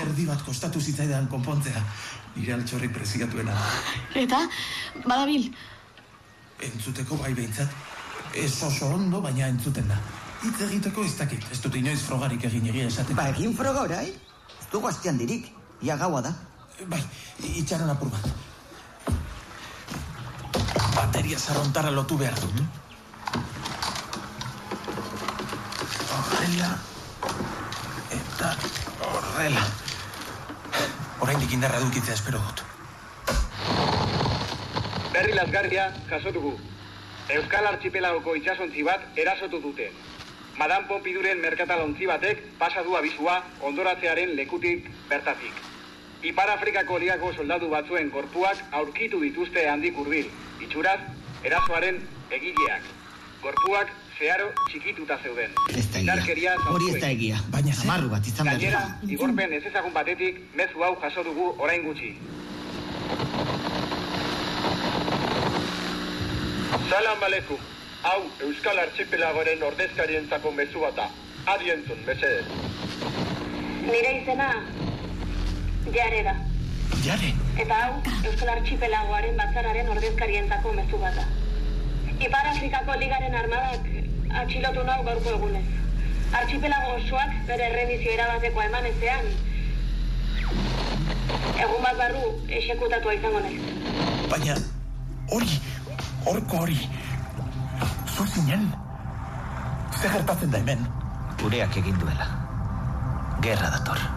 erdi bat kostatu zitzaidan konpontzea. Nire altxorrik preziatuena. Eta, badabil? Entzuteko bai behintzat. Ez oso ondo, baina entzuten da. Hitz egiteko ez dakit, ez dut inoiz frogarik egin egia esaten. Ba, egin froga orai? Ez dugu hastian dirik, ia gaua da. Bai, itxaran apur bat. Bateria zarrontara lotu behar dut. Horrela. Eta horrela. Oraindik indarra dukitzea espero dut. Berri lazgarria jaso dugu. Euskal Archipelagoko itsasontzi bat erasotu dute. Madame Pompiduren merkatalontzi batek pasa du abisua hondoratzearen lekutik bertatik. Ipar Afrikako ligako soldadu batzuen gorpuak aurkitu dituzte handik hurbil. Itxuraz, erasoaren egileak. Gorpuak zeharo txikituta zeuden. Ez da egia, hori ez da egia. Baina zamarru bat izan behar. Gainera, igorpen ezezagun batetik mezu hau jaso dugu orain gutxi. Salam baleku. Hau Euskal Archipelagoren ordezkarientzako mezu bata. Adi entzun, mesedez. Nire izena Jare da. Jare? Eta hau Euskal Archipelagoaren batzararen ordezkarientzako mezu bata. Ipar Afrikako ligaren armadak atxilotu nau gaurko egunez. Archipelago osoak bere errendizio erabatekoa eman ezean. Egun bat barru exekutatua izango naiz. Baina, horko hori, zu zinen? Zer gertatzen da hemen? Gureak egin duela. Gerra dator.